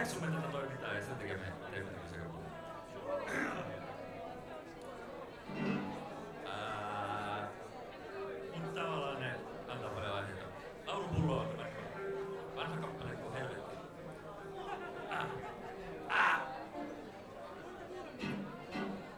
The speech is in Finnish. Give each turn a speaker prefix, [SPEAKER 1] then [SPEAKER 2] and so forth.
[SPEAKER 1] hyväksymme tätä toimintaa ja sen takia me teemme tämmöisen.